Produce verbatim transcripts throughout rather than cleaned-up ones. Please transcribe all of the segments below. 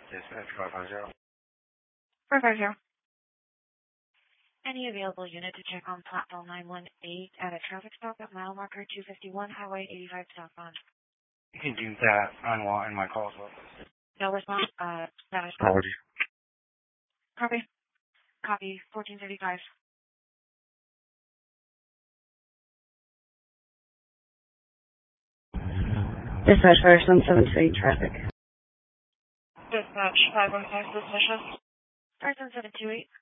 Dispatch five five zero. five five zero. Any available unit to check on platform nine one eight at a traffic stop at mile marker two fifty-one, Highway eighty-five southbound. You can do that on while in my call as well. No response. Uh, status. Apologies. Copy. Copy. fourteen thirty-five. Dispatch fire seven seven two eight traffic. Dispatch five one five suspicious. Fire seven seven two eight.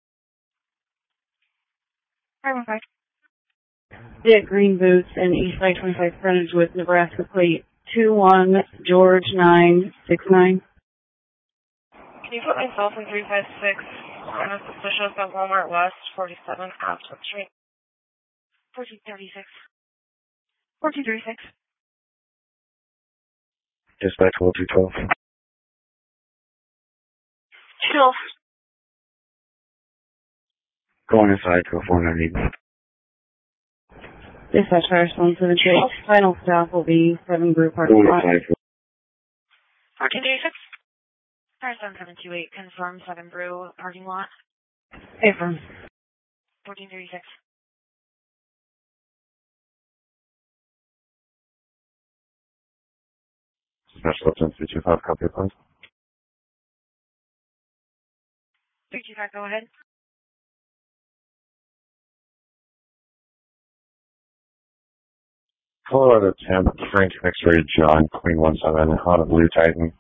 five one five. Yeah, green boots and East Side twenty-five frontage with Nebraska plate two one George nine six nine. Can you put myself in three five six on a suspicious at Walmart West, forty-seven Aspen Street? fourteen thirty-six. fourteen thirty-six. Dispatch one two twelve. Chill. Going inside to a four ninety. Dispatch fire seven seven two eight. Final stop will be seven Brew Park. Going inside to fourteen thirty-six. Fire seven seven two eight. Confirm seven Brew parking lot. Affirm. fourteen thirty-six. Dispatch one three two five, copy please. three two five, go ahead. Colorado ten, Frank X-ray John, Queen one seven, Honda Blue Titan.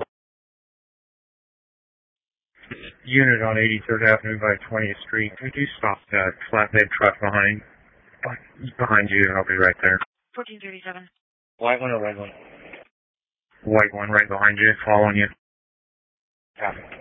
Unit on eighty-third Avenue by twentieth Street. Could you stop that flatbed truck behind behind you, and I'll be right there. fourteen thirty-seven. White one or red one? White one right behind you, following you. Copy.